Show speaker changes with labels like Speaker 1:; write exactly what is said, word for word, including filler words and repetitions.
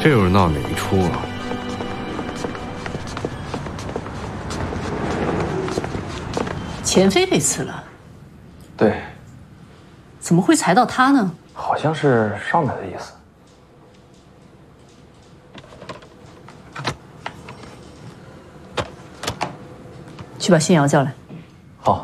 Speaker 1: 这又是闹哪一出啊？
Speaker 2: 钱飞被辞了。
Speaker 3: 对。
Speaker 2: 怎么会裁到他呢？
Speaker 3: 好像是上面的意思。
Speaker 2: 去把新瑶叫来。